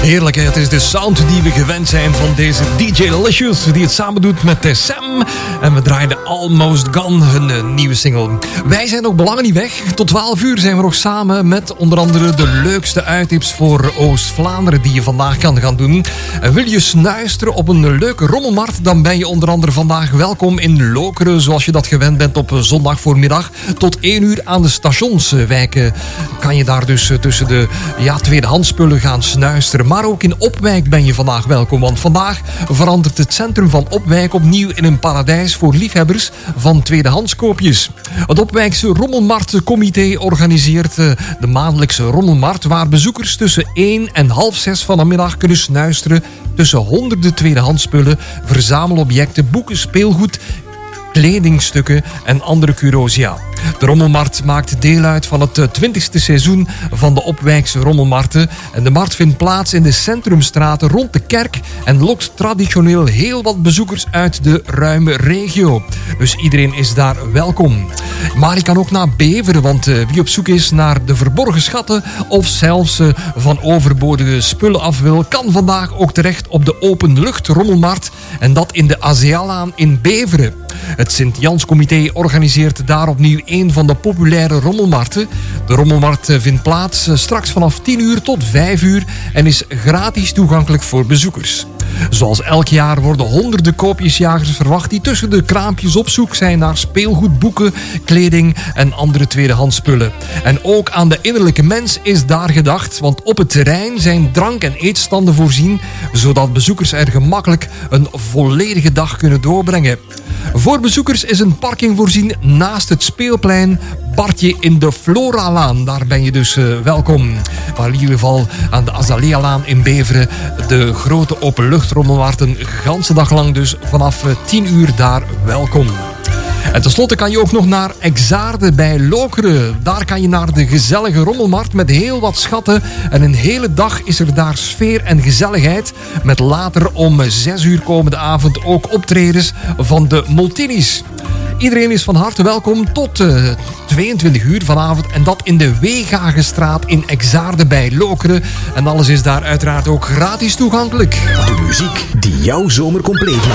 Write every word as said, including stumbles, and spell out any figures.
Heerlijk, hè? Het is de sound die we gewend zijn van deze D J Licious, die het samen doet met Sam. En we draaiden Almost Gone, hun uh, nieuwe single. Wij zijn nog belangen niet weg. Tot twaalf uur zijn we nog samen met onder andere de leukste uittips voor Oost-Vlaanderen die je vandaag kan gaan doen. En wil je snuisteren op een leuke rommelmarkt, dan ben je onder andere vandaag welkom in Lokeren, zoals je dat gewend bent op zondag voormiddag. Tot één uur aan de stationswijken kan je daar dus tussen de ja, tweedehandsspullen gaan snuisteren. Maar ook in Opwijk ben je vandaag welkom, want vandaag verandert het centrum van Opwijk opnieuw in een paradijs voor liefhebbers van tweedehandskoopjes. Het Opwijkse Rommelmarktcomité organiseert de maandelijkse rommelmarkt, waar bezoekers tussen één en half zes van de middag kunnen snuisteren tussen honderden tweedehandsspullen, verzamelobjecten, boeken, speelgoed, kledingstukken en andere curiosia. De Rommelmarkt maakt deel uit van het twintigste seizoen van de Opwijkse Rommelmarkten. En de markt vindt plaats in de centrumstraten rond de kerk en lokt traditioneel heel wat bezoekers uit de ruime regio. Dus iedereen is daar welkom. Maar je kan ook naar Beveren, want uh, wie op zoek is naar de verborgen schatten of zelfs uh, van overbodige spullen af wil, kan vandaag ook terecht op de openlucht Rommelmarkt en dat in de Azealaan in Beveren. Het Sint-Jans-comité organiseert daar opnieuw een van de populaire rommelmarkten. De rommelmarkt vindt plaats straks vanaf tien uur tot vijf uur en is gratis toegankelijk voor bezoekers. Zoals elk jaar worden honderden koopjesjagers verwacht die tussen de kraampjes op zoek zijn naar speelgoed, boeken, kleding en andere tweedehandsspullen. En ook aan de innerlijke mens is daar gedacht, want op het terrein zijn drank- en eetstanden voorzien, zodat bezoekers er gemakkelijk een volledige dag kunnen doorbrengen. Voor bezoekers is een parking voorzien naast het speelplein Bartje in de Floralaan. Daar ben je dus uh, welkom. Maar in ieder geval aan de Azalealaan in Beveren de grote openluchtrommelmarkt een ganse dag lang, dus vanaf uh, tien uur daar welkom. En tenslotte kan je ook nog naar Exaarde bij Lokeren. Daar kan je naar de gezellige rommelmarkt met heel wat schatten. En een hele dag is er daar sfeer en gezelligheid. Met later om zes uur komende avond ook optredens van de Moltinis. Iedereen is van harte welkom tot uh, tweeëntwintig uur vanavond. En dat in de Weegagestraat in Exaarde bij Lokeren. En alles is daar uiteraard ook gratis toegankelijk. De muziek die jouw zomer compleet maakt.